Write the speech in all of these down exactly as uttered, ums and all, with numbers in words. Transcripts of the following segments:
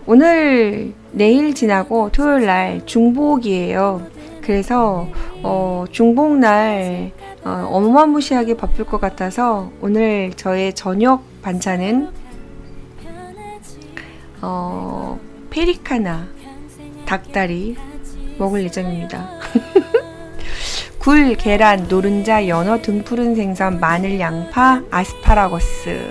오늘 내일 지나고 토요일 날 중복이에요. 그래서 어, 중복날 어, 어마무시하게 바쁠 것 같아서 오늘 저의 저녁 반찬은 어, 페리카나 닭다리 먹을 예정입니다. 굴, 계란, 노른자, 연어, 등푸른 생선, 마늘, 양파, 아스파라거스.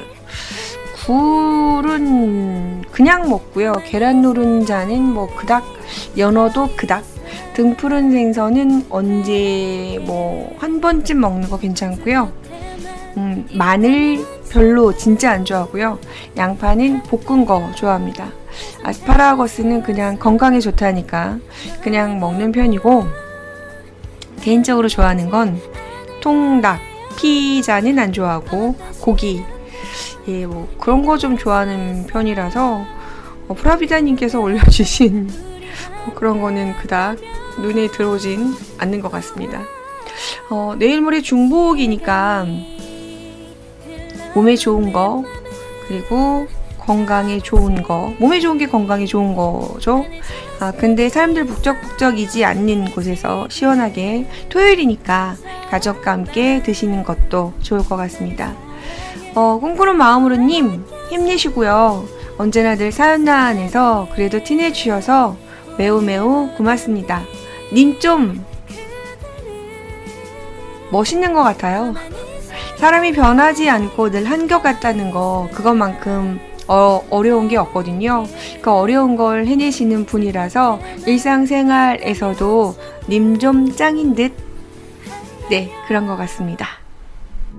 굴은 그냥 먹고요. 계란 노른자는 뭐 그닥, 연어도 그닥, 등푸른 생선은 언제 뭐 한 번쯤 먹는 거 괜찮고요. 음, 마늘 별로 진짜 안 좋아하고요. 양파는 볶은 거 좋아합니다. 아스파라거스는 그냥 건강에 좋다니까 그냥 먹는 편이고, 개인적으로 좋아하는 건 통닭, 피자는 안 좋아하고 고기, 예, 뭐 그런 거 좀 좋아하는 편이라서 어, 프라비자님께서 올려주신 뭐 그런 거는 그닥 눈에 들어오진 않는 것 같습니다. 어, 내일 모레 중복이니까 몸에 좋은 거, 그리고 건강에 좋은 거, 몸에 좋은 게 건강에 좋은 거죠. 아, 근데 사람들 북적북적이지 않는 곳에서 시원하게 토요일이니까 가족과 함께 드시는 것도 좋을 것 같습니다. 어, 꿈꾸는 마음으로님 힘내시고요. 언제나 늘 사연란에서 그래도 티내주셔서 매우 매우 고맙습니다. 님 좀 멋있는 것 같아요. 사람이 변하지 않고 늘 한결같다는 거, 그것만큼 어, 어려운 게 없거든요. 그 어려운 걸 해내시는 분이라서 일상생활에서도 님 좀 짱인 듯, 네, 그런 것 같습니다.